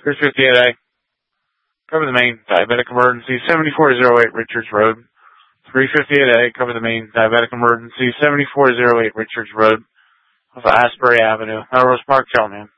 358A, cover the main diabetic emergency, 7408 Richards Road. 358A, cover the main diabetic emergency, 7408 Richards Road, off of Asbury Avenue, Melrose Park, Cheltenham.